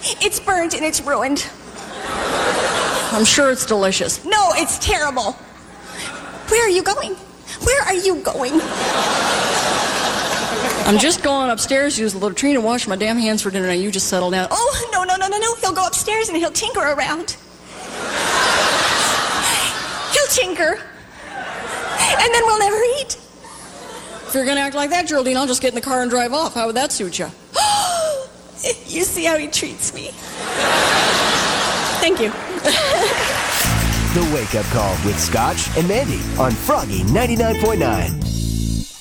It's burnt and it's ruined. I'm sure it's delicious. No, it's terrible. Where are you going? Where are you going? I'm just going upstairs to use the latrine and wash my damn hands for dinner. Now you just settle down. Oh, no. He'll go upstairs and he'll tinker around. He'll tinker. And then we'll never eat. If you're going to act like that, Geraldine, I'll just get in the car and drive off. How would that suit you? You see how he treats me. Thank you. The Wake Up Call with Scotch and Mandy on Froggy 99.9.